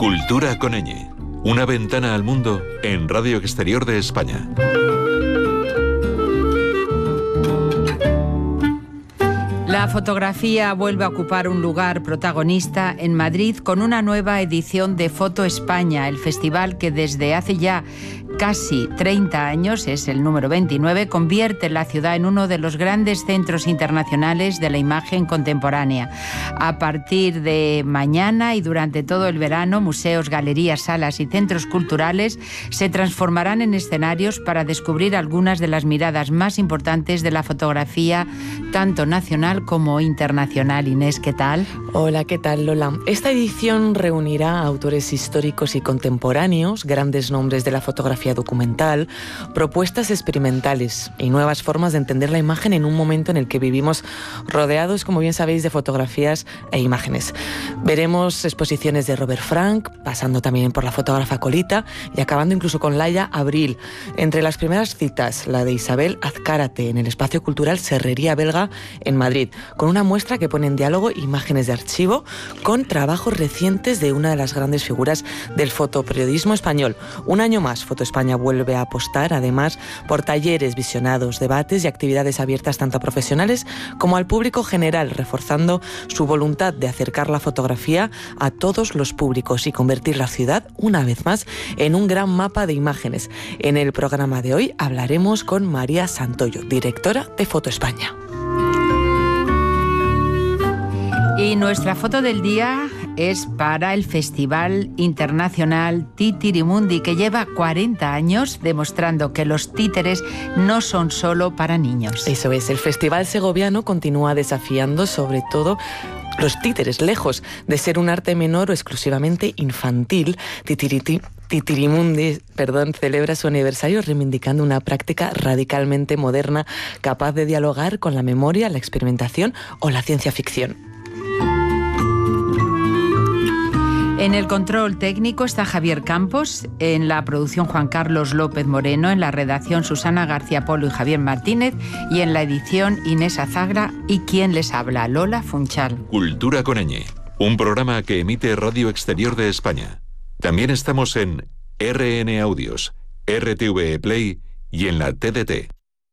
Cultura con ñ. Una ventana al mundo en Radio Exterior de España. La fotografía vuelve a ocupar un lugar protagonista en Madrid con una nueva edición de Foto España, el festival que desde hace ya casi 30 años, es el número 29, convierte la ciudad en uno de los grandes centros internacionales de la imagen contemporánea. A partir de mañana y durante todo el verano, museos, galerías, salas y centros culturales se transformarán en escenarios para descubrir algunas de las miradas más importantes de la fotografía, tanto nacional como internacional. Inés, ¿qué tal? Hola, ¿qué tal, Lola? Esta edición reunirá a autores históricos y contemporáneos, grandes nombres de la fotografía documental, propuestas experimentales y nuevas formas de entender la imagen en un momento en el que vivimos rodeados, como bien sabéis, de fotografías e imágenes. Veremos exposiciones de Robert Frank, pasando también por la fotógrafa Colita y acabando incluso con Laia Abril. Entre las primeras citas, la de Isabel Azcárate en el Espacio Cultural Serrería Belga en Madrid, con una muestra que pone en diálogo imágenes de archivo con trabajos recientes de una de las grandes figuras del fotoperiodismo español. Un año más, Foto España vuelve a apostar, además, por talleres visionados, debates y actividades abiertas tanto a profesionales como al público general, reforzando su voluntad de acercar la fotografía a todos los públicos y convertir la ciudad, una vez más, en un gran mapa de imágenes. En el programa de hoy hablaremos con María Santoyo, directora de Foto España. Y nuestra foto del día es para el Festival Internacional Titirimundi, que lleva 40 años demostrando que los títeres no son solo para niños. Eso es, el Festival Segoviano continúa desafiando sobre todo los títeres, lejos de ser un arte menor o exclusivamente infantil. Titirimundi, celebra su aniversario reivindicando una práctica radicalmente moderna, capaz de dialogar con la memoria, la experimentación o la ciencia ficción. En el control técnico está Javier Campos, en la producción Juan Carlos López Moreno, en la redacción Susana García Polo y Javier Martínez, y en la edición Inés Azagra y quien les habla, Lola Funchal. Cultura con ñ, un programa que emite Radio Exterior de España. También estamos en RN Audios, RTV Play y en la TDT.